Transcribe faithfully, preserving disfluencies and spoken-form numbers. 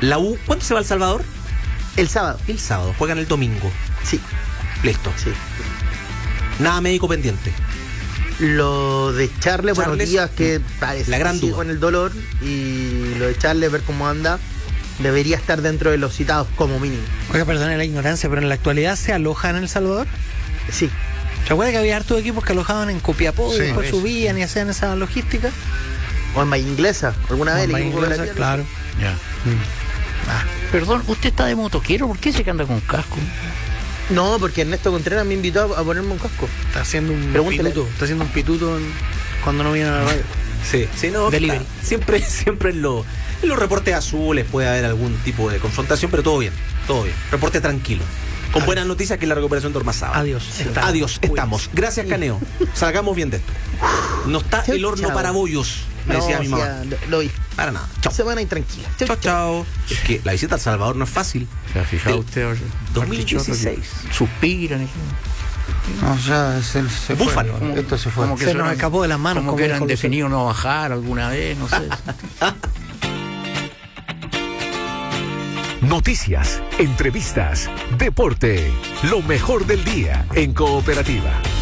La U, ¿cuándo se va a El Salvador? El sábado. El sábado, juegan el domingo. Sí. Listo. Sí. Nada médico pendiente. Lo de Charles, buenos Charles, días, que parece la gran que sigue duda. con el dolor. Y lo de Charles, ver cómo anda, debería estar dentro de los citados como mínimo. Oiga, perdone la ignorancia, pero en la actualidad se alojan en El Salvador. Sí. ¿Se acuerda que había hartos equipos que alojaban en Copiapó y Sí, después eso. subían y hacían esa logística? O en Bahía Inglesa, alguna vez el Con equipo inglesa, de la claro. Ya. Ah, perdón, ¿usted está de motoquero? ¿Por qué se anda con casco? No, porque Ernesto Contreras me invitó a, a ponerme un casco. Está haciendo un Pregúntele. pituto, está haciendo un pituto en- cuando no viene a la radio. Sí, sí, no. Delivery. Está. Siempre, siempre en, lo- en los reportes azules puede haber algún tipo de confrontación, pero todo bien, todo bien. Reporte tranquilo. Con buenas noticias que es la recuperación de Ormazábal. Adiós. Estamos. Adiós, estamos. Gracias, Caneo. Salgamos bien de esto. No está Chau, el horno chao. para bollos, me decía mi sí, mamá. ya, lo, lo vi. Para nada. Chao. Semana intranquila. Chao, chao. Es que la visita al Salvador no es fácil. ¿Se ha fijado Del usted? ahora? dos mil dieciséis. Suspiran. y- No, ya se, se fue. Búfalo. Esto se fue. Como que Se eso nos eran- escapó de las manos, Como como que dijo eran Lucero. definidos no bajar alguna vez, no sé. Noticias, entrevistas, deporte. Lo mejor del día en Cooperativa.